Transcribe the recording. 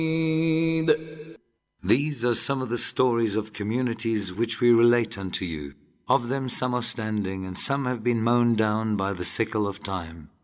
These are some of the stories of communities which we relate unto you. Of them some are standing, and some have been mown down by the sickle of time.